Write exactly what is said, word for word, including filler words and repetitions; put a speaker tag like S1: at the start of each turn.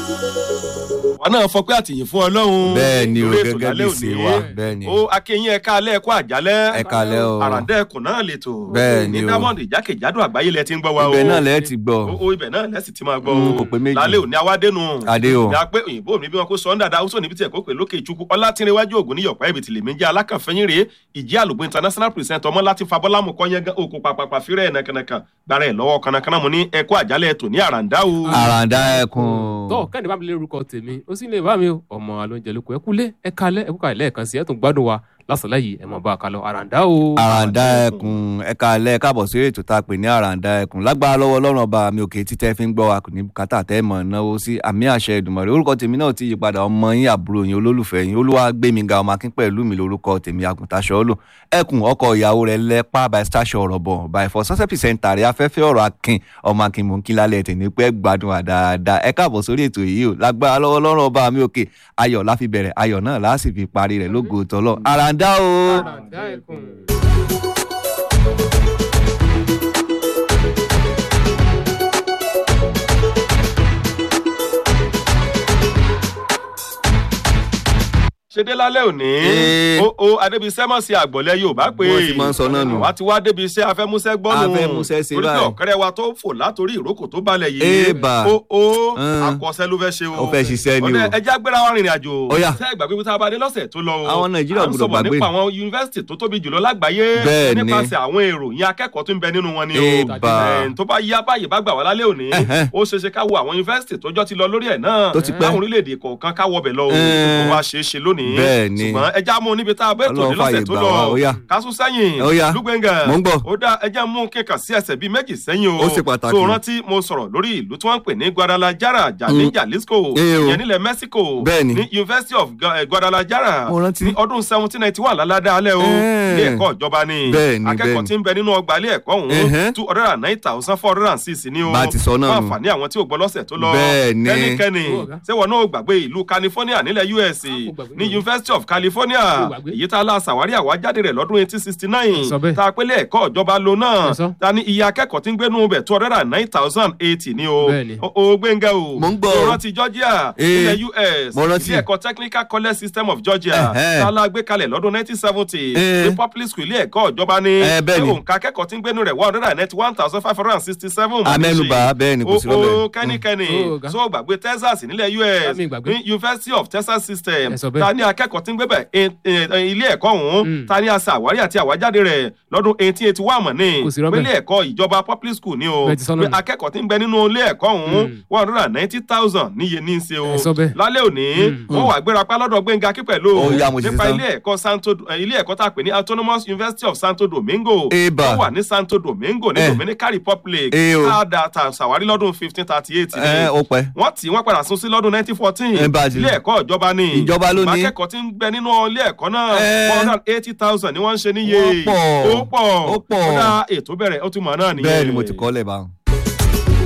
S1: wọn náà fọ pé àtìyìn fún Ọlọ́run.
S2: bẹ́ẹ̀ ni o gẹ́gẹ́ bí ṣe wà bẹ́ẹ̀ ni.
S1: o akínyìn ẹ̀ka alẹ́ ẹ̀kọ́ àjálẹ́.
S2: ẹ̀ka alẹ́ o.
S1: àràǹdà ẹkùn náà lè tò.
S2: bẹ́ẹ̀ ni o.
S1: ní Diamond ìjákèjádò àgbáyé lẹ ti ń gbọ́ wa o.
S2: ibẹ̀ náà lẹ ti gbọ́.
S1: o ibẹ̀ náà lẹ sì ti máa gbọ́ o.
S2: kò pé méjì.
S1: lálẹ́ òní awádẹ́nu.
S2: adé o.
S1: ìyá pé òyìnbó mi bí wọn kó sọ ń dàda ó sọ níbi tí ẹ̀kọ́ pé lókè ìchukwu ọlátìrẹwájú ògùn ní yọ̀pá ibi tìlẹ̀ méjì alákànfẹ́yìn rèé ìjì àlùgbò international present ọmọ láti fabọ́lámù kọ́yẹ́gán òkú pàpàpà fírẹ̀ ẹ̀ nàkànàkàn gbára ẹ̀ lọ́wọ́ kanakana mu ní ẹ̀kọ́ àjálẹ̀ ètò ní àràǹdá o.
S2: àràǹdá ẹkùn.
S3: tọ́ kẹ́ni bá mi lé orúkọ tèmi ó sì lè bá mi o ọmọ alóúnjẹ lóko ẹ kúlé ẹ kalẹ̀ ẹ kúkà lẹ́ẹ̀kan sí ẹ tún gbádùn wa lásàlẹ̀ yìí ẹ mọ̀ bá a kalọ̀ àràǹdá o.
S2: àràǹdá ẹkùn ẹ̀ka alẹ́ káàbọ̀ sí ètò tá a pè ní àràǹdá ẹkùn lágbára lọ́wọ́ Ọlọ́run ọba mi òkè títẹ́ fi ń gbọ́ wa kò ní kátà tẹ́ mọ̀ náwó sí àmì àṣẹ Èdùmàrè orúkọ tèmi náà ti yí padà ọmọ yín àbúrò yín olólùfẹ́ yín Olúwagbémiga ọmọ akín pẹ̀lú mi lórúkọ tèmi àgùntàṣọ lò ẹkùn ọkọ ìyàwó rẹ̀ lẹ́pà by stasio ọ̀rọ̀ bọ̀ by for success presenter rẹ̀ afẹ́fẹ́ ọ̀rọ̀ akin ọmọ akin mò ń kí lálẹ́ tẹ̀ ní pẹ́ gbádùn àdáadáa ẹ káàbọ̀ sórí ètò yìí o lágbára lọ́wọ́ Ọlọ́run ọba mi òkè ayọ̀ la fi bẹ̀rẹ̀ ayọ̀ náà la sì fi parí rẹ̀ lógo tọ́lọ́ àràǹdá o.
S3: àràǹdá ẹkùn.
S1: ṣedé lálẹ́ òní o o adébísẹ́ mọ̀ sí àgbọ̀lẹ̀ Yorùbá pé
S2: wọ́n ti máa ń sọ náà nù.
S1: àwa ti wá débi iṣẹ́ afẹ́múṣẹ́ gbọ́nù
S2: afẹ́múṣẹ́ ṣe báyìí.
S1: torí pé ọ̀kẹ́rẹ́ wa tó fò látòrí ìrókò tó balẹ̀ yìí
S2: Ébà.
S1: o o àkọsẹ́ ló fẹ́ ṣe o.
S2: ó fẹ́ ṣiṣẹ́ ni o.
S1: ọ̀dẹ ẹja gbéra wa rìnrìn àjò.
S2: Ó yá.
S1: ṣé ìgbàgbé tá a bá dé lọ́sẹ̀ tó lọ o.
S2: àwọn Nàìjíríà
S1: À ń
S2: gbọ́dọ̀
S1: sọ̀rọ̀
S2: gbàgbé.
S1: nípa àwọn yunifásitì tó tóbi jùlọ lágbàáyé.
S2: Bẹ́ẹ̀ ni.
S1: nípasẹ̀ àwọn èrò yín akẹ́kọ̀ọ́ tó ń bẹ nínú wọn ni o.
S2: Ébà.
S1: Ẹ̀, tó bá yá báyìí bá gbà wá lálẹ́ òní
S2: Ẹ̀hẹ́.
S1: ó ṣeéṣe ká wo àwọn yunifásitì tó jọ ti lọ lórí ẹ̀ náà
S2: Tó ti pẹ́.
S1: láwọn orílẹ̀-èdè kọ̀ọ̀kan ká wọbẹ̀ lọ o.
S2: Ẹ̀.
S1: tó bá ṣeé ṣe lónìí.
S2: Bẹ́ẹ̀ ni.
S1: ṣùgbọ́n ẹja mú níbi tá a bẹ́ẹ̀ tó ní
S2: Ọlọ́run
S1: lọ́sẹ̀
S2: fàyè
S1: tó
S2: gbà
S1: lọ
S2: wá, ó yá.
S1: kásún sẹ́yìn
S2: Ó yá.
S1: lúgbẹ́ngà
S2: Mò ń gbọ́.
S1: ó dá ẹja mú kíkà sí ẹsẹ̀ bíi méjì sẹ́yìn o
S2: Ó ṣe pàtàkì.
S1: tó rántí mo sọ̀rọ̀ lórí ìlú tí wọ́n ń pè ní Guadalajara jà ní Jalisco
S2: Eh, o.
S1: ìyẹn nílẹ̀ Mexico
S2: Bẹ́ẹ̀ ni.
S1: ní University of Gu- eh, Guadalajara
S2: Mo rántí.
S1: ní ọdún seventeen ninety one láládá alẹ́ o
S2: Eh.
S1: ilé ẹ̀kọ́ ìjọba ni
S2: Bẹ́ẹ̀ ni, bẹ́ẹ̀
S1: akẹ́kọ̀ọ́
S2: ni.
S1: tí ń bẹ nínú ọgbà ilé ẹ̀kọ́ ọ̀hún
S2: Ẹ̀hẹ́.
S1: two hundred and nine thousand four hundred and six ni o
S2: Bá a ti sọ náà
S1: fún
S2: nù.
S1: àǹfààní àwọn tí ò gbọ́ lọ́sẹ̀ tó lọ
S2: Bẹ́ẹ̀ ni.
S1: kẹ́nikẹ́ni
S3: Ó ga.
S1: ṣé wọn náà gbàgbé ìlú California nílẹ̀ U S
S3: Ó gbàgbé
S1: ní
S3: náà.
S1: University of California
S3: Ó gbàgbé.
S1: èyí tá a la ṣàwárí àwájáde rẹ̀ lọ́dún eighteen sixty nine
S3: Sọ bẹ́ẹ̀.
S1: tá a pélé ẹ̀kọ́ ìjọba lo náà
S3: Ẹ sọ.
S1: ta ni iye akẹ́kọ̀ọ́ tí ń gbénú bẹ̀ two hundred and nine thousand eighty ni o
S3: Bẹ́ẹ̀ ni.
S1: o o Gbénga o
S2: Mo ń gbọ́.
S1: o rántí Georgia
S2: Eh,
S1: nílẹ̀ U S
S2: mo rántí.
S1: ilé ẹ̀kọ́ Technical College System of Georgia
S2: Ẹ̀hẹ́.
S1: tá a la gbé kalẹ̀ lọ́dún nineteen seventy
S2: Eh.
S1: ní public school ilé ẹ̀kọ́ ìjọba ni
S2: Eh, bẹ́ẹ̀ ni.
S1: òǹkà akẹ́kọ̀ọ́ tí ń gbénú rẹ̀ one hundred and ninety one thousand five hundred and sixty seven
S2: Amẹ́nubà, bẹ́ẹ̀ ni, kò sí
S1: o
S2: rọ́bẹ̀.
S1: o kẹ́nikẹ́ni
S3: Ó ga.
S1: tó gbàgbé Texas nílẹ̀ U S
S3: Àmì ìgbàgbé.
S1: ní University of Texas System
S3: Ẹ sọ bẹ́ẹ̀.
S1: ta ni akẹ́kọ̀ọ́ tí ń gbé bẹ̀ ẹ- ẹ- ẹ- ilé ẹ̀kọ́ ọ̀hún
S3: Mm.
S1: ta ni a ṣe àwárí àti àwájáde rẹ̀ lọ́dún eighteen eighty one mọ̀ ní
S3: Kò sí rọ́bẹ̀.
S1: pélé ẹ̀kọ́ ìjọba public school ni o
S3: Bẹ́ẹ̀ ti sọ náà
S1: pé
S3: nù.
S1: akẹ́kọ̀ọ́ tí ń bẹ nínú ilé ẹ̀kọ́ ọ̀hún
S3: Mm.
S1: one hundred and ninety thousand níye ní í ṣe o
S3: Ẹ sọ bẹ́ẹ̀.
S1: lálẹ́ òní
S3: Mm.
S1: wọ́n wà gbéra pa lọ́dọ̀ Gbénga kí pẹ̀lú
S2: Ó yá, mo ti
S1: nípa
S2: ṣetán.
S1: ilé ẹ̀kọ́ Santo eh, ilé ẹ̀kọ́ tá a pè ní Autonomous University of Santo Domingo
S2: Ébà.
S1: ó wà ní Santo Domingo ní
S2: Eh.
S1: Dominican Republic
S2: Eh, o.
S1: tá a dà tà ṣàwárí lọ́dún fifteen thirty eight
S2: ẹ ó pẹ́.
S1: wọ́n tí wọ́n padà sún sí lọ́dún nineteen fourteen
S2: Ẹ bá a ti-
S1: ilé ẹ̀kọ́ ìjọba ni
S2: Ìjọba ló ní.
S1: akẹ́kọ̀ọ́ tí ń gbẹ nínú ilé ẹ̀kọ́ náà
S2: Ẹ.
S1: one hundred and eighty thousand ni wọ́n ń ṣe níye
S2: Wọ́n pọ̀.
S1: ó pọ̀
S2: Ó pọ̀.
S1: ó dá ètò bẹ̀rẹ̀ ó tún mọ̀ náà nìyẹn
S2: bẹ́ẹ̀ ni mo ti kọ́ lẹ̀ bá wọn.